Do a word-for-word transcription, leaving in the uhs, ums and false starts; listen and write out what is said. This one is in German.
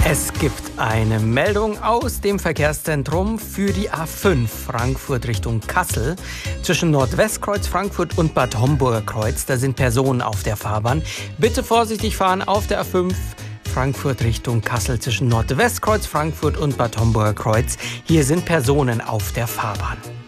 Es gibt eine Meldung aus dem Verkehrszentrum für die A fünf Frankfurt Richtung Kassel. Zwischen Nordwestkreuz Frankfurt und Bad Homburger Kreuz, da sind Personen auf der Fahrbahn. Bitte vorsichtig fahren auf der A fünf Frankfurt Richtung Kassel zwischen Nordwestkreuz Frankfurt und Bad Homburger Kreuz. Hier sind Personen auf der Fahrbahn.